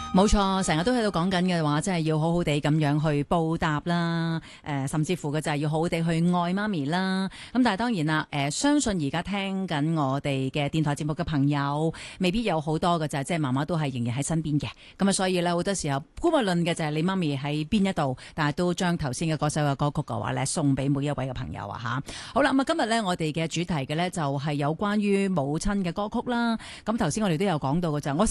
冇錯，成日都喺度講緊嘅話，即係要好好地咁樣去報答啦，甚至乎嘅就係要好好地去愛媽咪啦。咁但係當然啦，相信而家聽緊我哋嘅電台節目嘅朋友，未必有好多嘅就係即係媽媽都係仍然喺身邊嘅。咁啊，所以咧好多時候姑勿論嘅就係你媽咪喺邊一度，但係都將頭先嘅嗰首嘅歌曲嘅話咧送俾每一位嘅朋友啊吓。好啦，咁啊今日咧我哋嘅主題嘅咧就係有關於母親嘅歌曲啦。咁頭先我哋都有講到嘅就係我